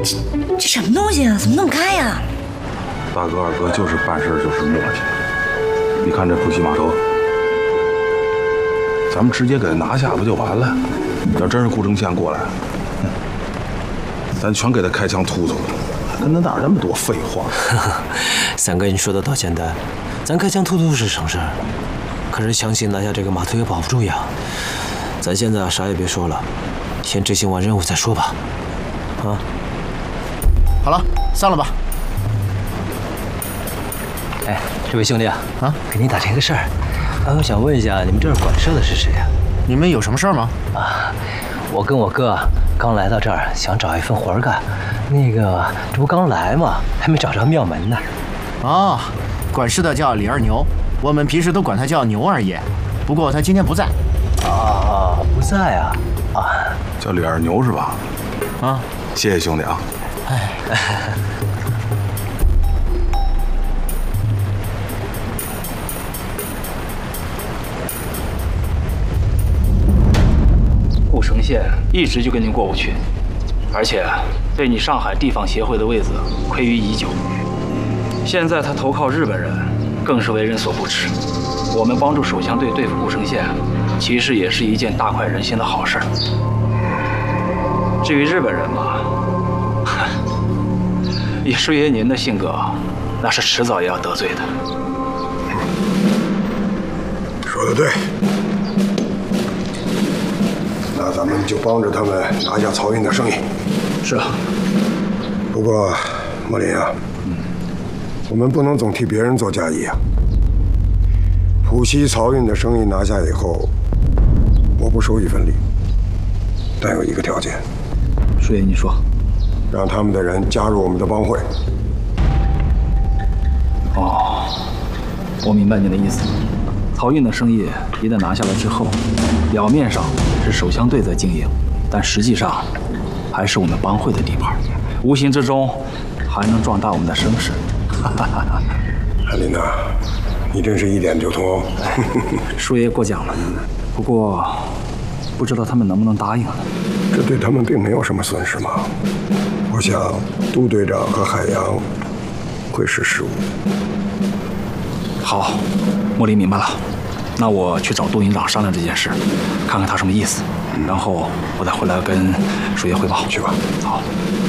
这什么东西啊？怎么那么开呀？ 大哥二哥就是办事就是默契。你看这浦西码头，咱们直接给他拿下不就完了？要真是顾城县过来，咱全给他开枪突突了，还跟他那儿那么多废话。 三哥，你说的倒简单，咱开枪突突是省事儿，可是强行拿下这个码头也保不住呀。咱现在啥也别说了，先执行完任务再说吧。啊， 好了，散了吧。 哎，这位兄弟啊，给您打听个事儿，我想问一下，你们这儿管事的是谁呀？ 你们有什么事儿吗？ 我跟我哥刚来到这儿，想找一份活干。那个，这不刚来吗？还没找着庙门呢。 管事的叫李二牛，我们平时都管他叫牛二爷。不过他今天不在。 不在啊。 叫李二牛是吧？谢谢兄弟啊。 顾城县一直就跟您过不去，而且对你上海地方协会的位子亏于已久。现在他投靠日本人，更是为人所不齿。我们帮助守乡队对付顾城县，其实也是一件大快人心的好事。至于日本人嘛，以师爷您的性格，那是迟早也要得罪的。 说得对。那咱们就帮着他们拿下漕运的生意。 是啊。 不过，莫林啊，我们不能总替别人做嫁衣啊。浦西漕运的生意拿下以后，我不收一分利，但有一个条件。 师爷，你说。 让他们的人加入我们的帮会。 我明白你的意思。漕运的生意一旦拿下来之后，表面上是守乡队在经营，但实际上还是我们帮会的地盘，无形之中还能壮大我们的声势。 海琳娜，你真是一点就通哦。 叔爷过奖了，不过不知道他们能不能答应了。 这对他们并没有什么损失嘛。我想杜队长和海洋会识时务。 好，莫林明白了。那我去找杜营长商量这件事，看看他什么意思，然后我再回来跟叔爷汇报。 去吧。 好。